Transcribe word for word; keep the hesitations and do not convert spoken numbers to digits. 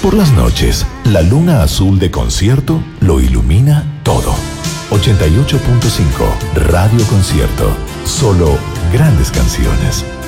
Por las noches, la luna azul de Concierto lo ilumina todo. ochenta y ocho punto cinco Radio Concierto. Solo grandes canciones.